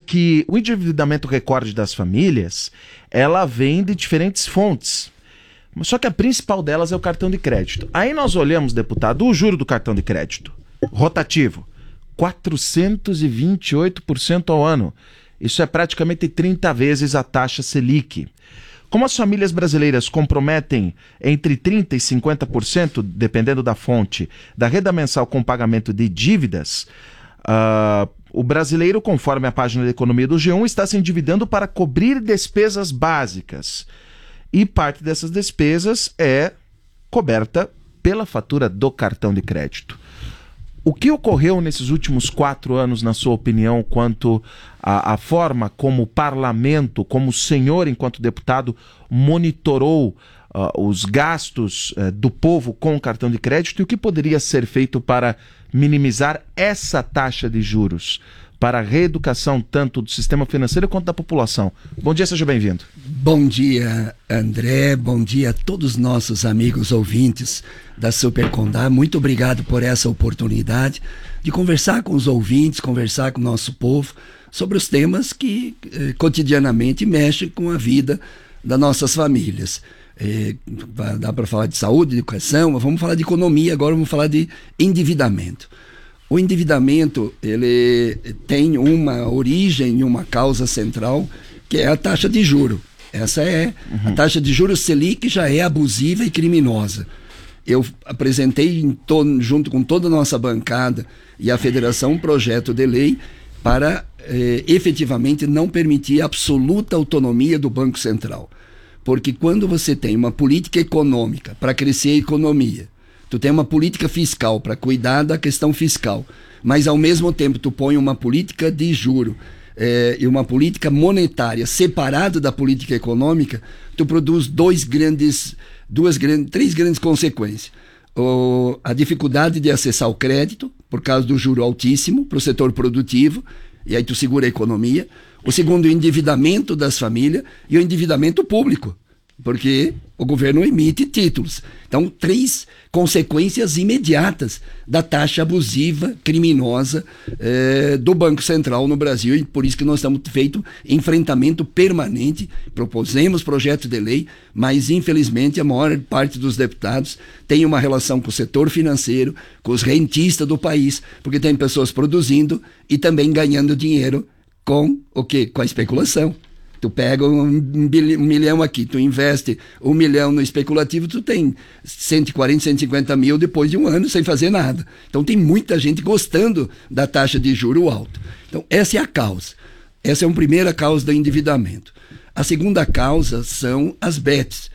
que o endividamento recorde das famílias, ela vem de diferentes fontes. Só que a principal delas é o cartão de crédito. Aí nós olhamos, deputado, o juro do cartão de crédito rotativo, 428% ao ano. Isso é praticamente 30 vezes a taxa Selic. Como as famílias brasileiras comprometem entre 30% e 50%, dependendo da fonte, da renda mensal com pagamento de dívidas, o brasileiro, conforme a página de economia do G1, está se endividando para cobrir despesas básicas. E parte dessas despesas é coberta pela fatura do cartão de crédito. O que ocorreu nesses últimos 4 anos, na sua opinião, quanto à forma como o parlamento, como o senhor, enquanto deputado, monitorou os gastos do povo com o cartão de crédito e o que poderia ser feito para minimizar essa taxa de juros, para a reeducação tanto do sistema financeiro quanto da população? Bom dia, seja bem-vindo. Bom dia, André. Bom dia a todos os nossos amigos ouvintes da Super Condá. Muito obrigado por essa oportunidade de conversar com os ouvintes, conversar com o nosso povo sobre os temas que cotidianamente mexem com a vida das nossas famílias. Dá para falar de saúde, de educação, mas vamos falar de economia agora, vamos falar de endividamento. O endividamento, ele tem uma origem e uma causa central, que é a taxa de juro. Essa é a taxa de juros Selic, já é abusiva e criminosa. Eu apresentei junto com toda a nossa bancada e a federação um projeto de lei para efetivamente não permitir a absoluta autonomia do Banco Central. Porque quando você tem uma política econômica para crescer a economia, tu tem uma política fiscal para cuidar da questão fiscal, mas ao mesmo tempo tu põe uma política de juro e uma política monetária separada da política econômica, tu produz três grandes consequências. A dificuldade de acessar o crédito, por causa do juro altíssimo para o setor produtivo, e aí tu segura a economia. O segundo, o endividamento das famílias e o endividamento público, porque o governo emite títulos. Então, 3 consequências imediatas da taxa abusiva, criminosa do Banco Central no Brasil, e por isso que nós estamos feito enfrentamento permanente, propusemos projeto de lei, mas infelizmente a maior parte dos deputados tem uma relação com o setor financeiro, com os rentistas do país, porque tem pessoas produzindo e também ganhando dinheiro com o quê? Com a especulação. Tu pega um milhão aqui, tu investe 1 milhão no especulativo, tu tem 140, 150 mil depois de um ano sem fazer nada. Então tem muita gente gostando da taxa de juro alto. Então essa é a causa. Essa é a primeira causa do endividamento. A segunda causa são as bets.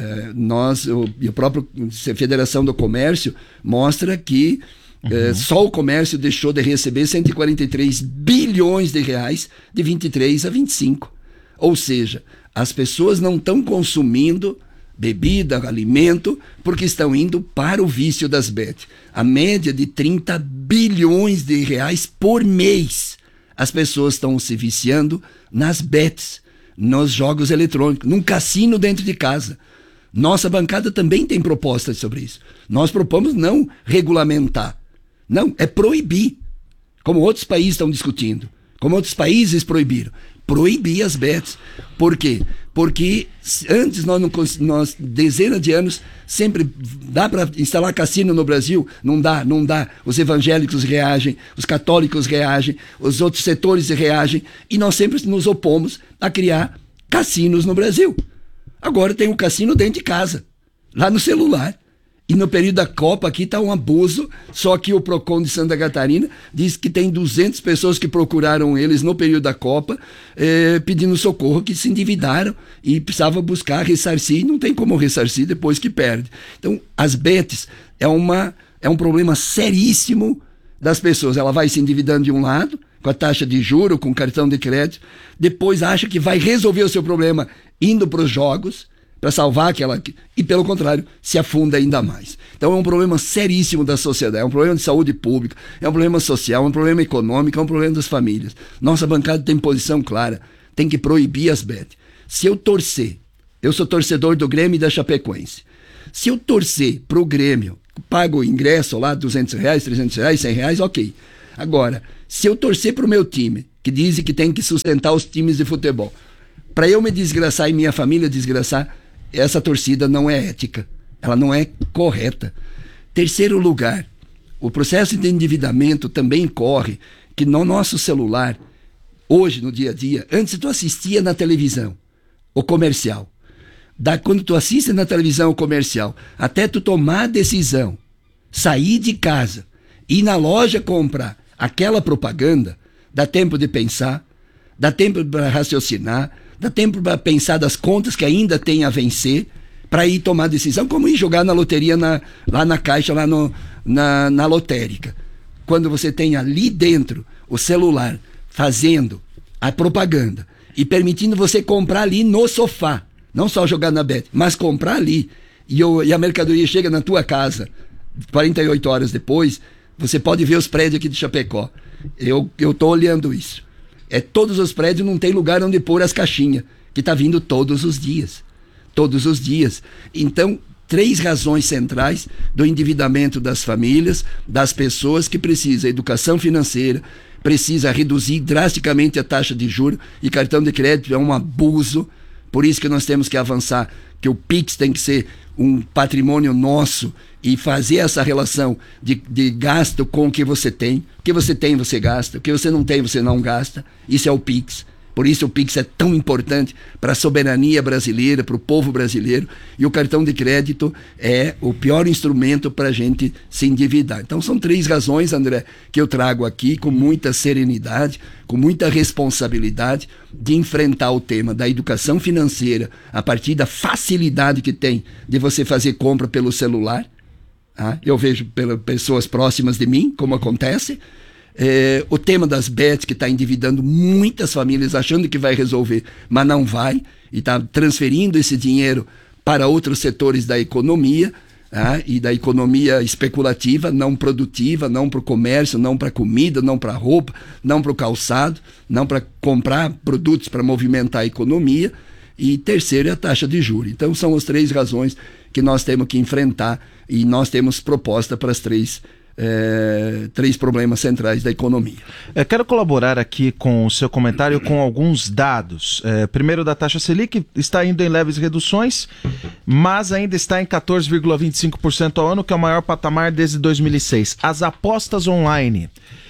E a própria Federação do Comércio mostra que só o comércio deixou de receber 143 bilhões de reais de 23 a 25. Ou seja, as pessoas não estão consumindo bebida, alimento, porque estão indo para o vício das bets. A média de 30 bilhões de reais por mês. As pessoas estão se viciando nas bets, nos jogos eletrônicos, num cassino dentro de casa. Nossa bancada também tem propostas sobre isso. Nós propomos não regulamentar. Não, é proibir. Como outros países estão discutindo. Como outros países proibiram. Proibir as bets. Por quê? Porque antes nós dezenas de anos, sempre dá para instalar cassino no Brasil? Não dá. Os evangélicos reagem, os católicos reagem, os outros setores reagem, e nós sempre nos opomos a criar cassinos no Brasil. Agora tem um cassino dentro de casa, lá no celular. E no período da Copa aqui está um abuso, só que o Procon de Santa Catarina diz que tem 200 pessoas que procuraram eles no período da Copa, pedindo socorro, que se endividaram e precisava buscar ressarcir, e não tem como ressarcir depois que perde. Então, as bets é um problema seríssimo das pessoas. Ela vai se endividando de um lado, com a taxa de juro, com cartão de crédito, depois acha que vai resolver o seu problema indo para os jogos, para salvar aquela... E, pelo contrário, se afunda ainda mais. Então, é um problema seríssimo da sociedade, é um problema de saúde pública, é um problema social, é um problema econômico, é um problema das famílias. Nossa bancada tem posição clara, tem que proibir as bets. Se eu torcer, eu sou torcedor do Grêmio e da Chapecoense, se eu torcer para o Grêmio, pago o ingresso lá, R$200, R$300, R$100, ok. Agora, se eu torcer para o meu time que dizem que tem que sustentar os times de futebol. Para eu me desgraçar e minha família desgraçar, essa torcida não é ética. Ela não é correta. Terceiro lugar, o processo de endividamento também corre que no nosso celular, hoje, no dia a dia, antes tu assistia na televisão o comercial. Quando tu assiste na televisão o comercial, até tu tomar a decisão, sair de casa, ir na loja comprar aquela propaganda, dá tempo de pensar, dá tempo para raciocinar, dá tempo para pensar das contas que ainda tem a vencer, para ir tomar decisão, como ir jogar na loteria lá na caixa, lá na lotérica. Quando você tem ali dentro o celular fazendo a propaganda e permitindo você comprar ali no sofá, não só jogar na bet, mas comprar ali, e a mercadoria chega na tua casa 48 horas depois, você pode ver os prédios aqui de Chapecó. Eu tô olhando isso. Todos os prédios não tem lugar onde pôr as caixinhas, que está vindo todos os dias. Todos os dias. Então, 3 razões centrais do endividamento das famílias, das pessoas que precisam educação financeira, precisa reduzir drasticamente a taxa de juros, e cartão de crédito é um abuso. Por isso que nós temos que avançar, que o Pix tem que ser um patrimônio nosso e fazer essa relação de gasto com o que você tem. O que você tem, você gasta. O que você não tem, você não gasta. Isso é o Pix. Por isso o Pix é tão importante para a soberania brasileira, para o povo brasileiro, e o cartão de crédito é o pior instrumento para a gente se endividar. Então são 3 razões, André, que eu trago aqui com muita serenidade, com muita responsabilidade de enfrentar o tema da educação financeira a partir da facilidade que tem de você fazer compra pelo celular. Eu vejo pelas pessoas próximas de mim como acontece. O tema das bets, que está endividando muitas famílias achando que vai resolver, mas não vai, e está transferindo esse dinheiro para outros setores da economia, e da economia especulativa, não produtiva, não para o comércio, não para comida, não para roupa, não para o calçado, não para comprar produtos para movimentar a economia. E terceiro é a taxa de juros. Então são as 3 razões que nós temos que enfrentar, e nós temos proposta para as 3 problemas centrais da economia. Quero colaborar aqui com o seu comentário com alguns dados. Primeiro, da taxa Selic, está indo em leves reduções, mas ainda está em 14,25% ao ano, que é o maior patamar desde 2006. As apostas online.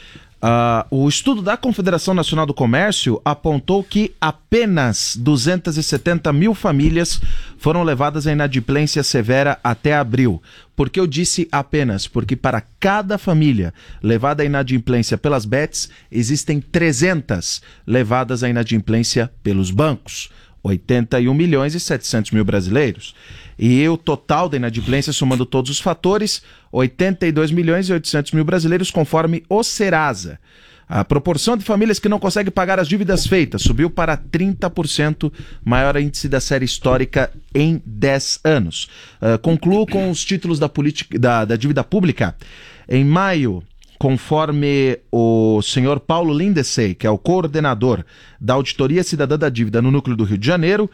O estudo da Confederação Nacional do Comércio apontou que apenas 270 mil famílias foram levadas à inadimplência severa até abril. Por que eu disse apenas? Porque para cada família levada à inadimplência pelas bets, existem 300 levadas à inadimplência pelos bancos. 81 milhões e 700 mil brasileiros. E o total da inadimplência, somando todos os fatores, 82 milhões e 800 mil brasileiros, conforme o Serasa. A proporção de famílias que não conseguem pagar as dívidas feitas subiu para 30%, maior índice da série histórica em 10 anos. Concluo com os títulos da dívida pública. Em maio, conforme o senhor Paulo Lindesey, que é o coordenador da Auditoria Cidadã da Dívida no Núcleo do Rio de Janeiro,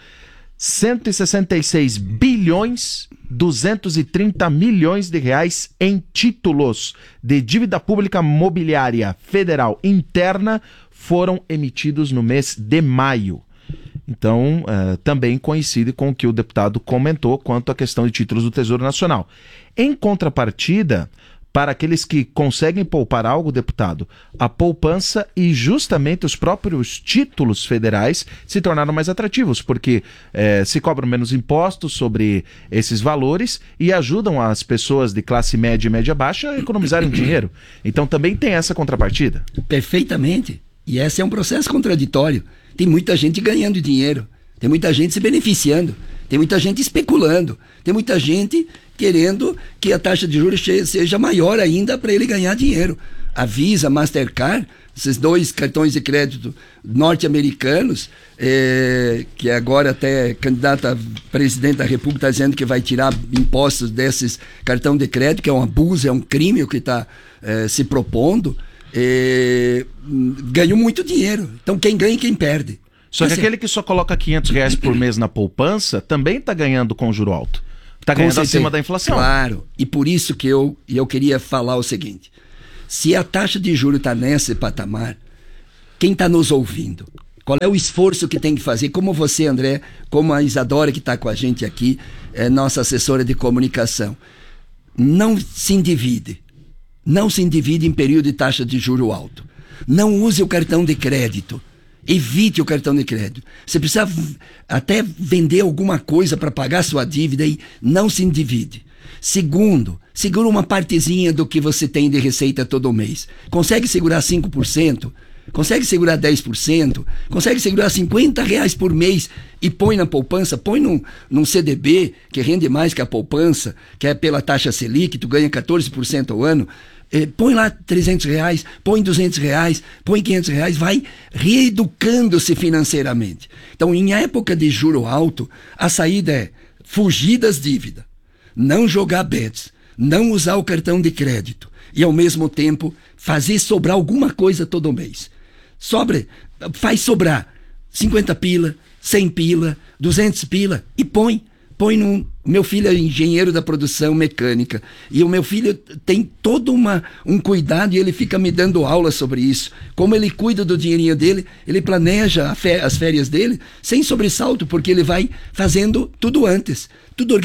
166 bilhões 230 milhões de reais em títulos de dívida pública mobiliária federal interna foram emitidos no mês de maio. Então, também coincide com o que o deputado comentou quanto à questão de títulos do Tesouro Nacional. Em contrapartida, para aqueles que conseguem poupar algo, deputado, a poupança e justamente os próprios títulos federais se tornaram mais atrativos, porque se cobram menos impostos sobre esses valores e ajudam as pessoas de classe média e média baixa a economizarem dinheiro. Então também tem essa contrapartida. Perfeitamente. E esse é um processo contraditório. Tem muita gente ganhando dinheiro, tem muita gente se beneficiando, tem muita gente especulando, tem muita gente querendo que a taxa de juros seja maior ainda para ele ganhar dinheiro. A Visa, Mastercard, esses 2 cartões de crédito norte-americanos, que agora até candidata a presidente da República está dizendo que vai tirar impostos desses cartão de crédito, que é um abuso, é um crime o que está se propondo, ganhou muito dinheiro. Então quem ganha e quem perde. Só que aquele que só coloca R$500 por mês na poupança também está ganhando com juro alto. Está ganhando acima da inflação. Claro, e por isso que eu queria falar o seguinte: se a taxa de juros está nesse patamar, quem está nos ouvindo? Qual é o esforço que tem que fazer? Como você, André, como a Isadora que está com a gente aqui, nossa assessora de comunicação. Não se endivide. Não se endivide em período de taxa de juro alto. Não use o cartão de crédito. Evite o cartão de crédito. Você precisa até vender alguma coisa para pagar sua dívida e não se endivide. Segundo, segura uma partezinha do que você tem de receita todo mês. Consegue segurar 5%? Consegue segurar 10%? Consegue segurar R$50 por mês e põe na poupança? Põe num CDB que rende mais que a poupança, que é pela taxa Selic, tu ganha 14% ao ano. Põe lá R$300, põe R$200, põe R$500, vai reeducando-se financeiramente. Então, em época de juro alto, a saída é fugir das dívidas, não jogar bets, não usar o cartão de crédito e, ao mesmo tempo, fazer sobrar alguma coisa todo mês. Faz sobrar 50 pila, 100 pila, 200 pila e põe meu filho é engenheiro da produção mecânica e o meu filho tem todo um cuidado e ele fica me dando aula sobre isso. Como ele cuida do dinheirinho dele, ele planeja as férias dele sem sobressalto, porque ele vai fazendo tudo antes, tudo